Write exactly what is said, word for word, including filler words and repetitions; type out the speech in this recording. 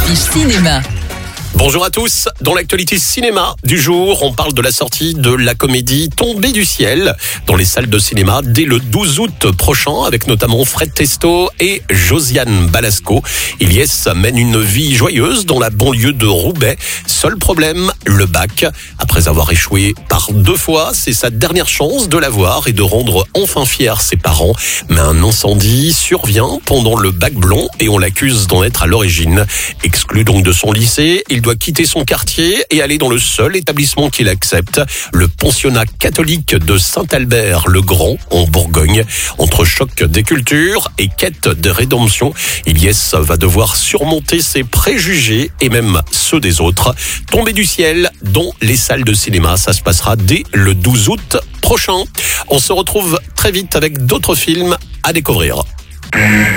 fiche cinéma. Bonjour à tous. Dans l'actualité cinéma du jour, on parle de la sortie de la comédie Tombée du ciel dans les salles de cinéma dès le douze août prochain, avec notamment Fred Testo et Josiane Balasco. Ilyes mène une vie joyeuse dans la banlieue de Roubaix. Seul problème, le bac. Après avoir échoué par deux fois, c'est sa dernière chance de l'avoir et de rendre enfin fiers ses parents. Mais un incendie survient pendant le bac blanc et on l'accuse d'en être à l'origine. Exclu donc de son lycée, il doit quitter son quartier et aller dans le seul établissement qu'il accepte, le pensionnat catholique de Saint-Albert-le-Grand en Bourgogne. Entre choc des cultures et quête de rédemption, Ilyes va devoir surmonter ses préjugés et même ceux des autres. Tombée du ciel dans les salles de cinéma, ça se passera dès le douze août prochain. On se retrouve très vite avec d'autres films à découvrir.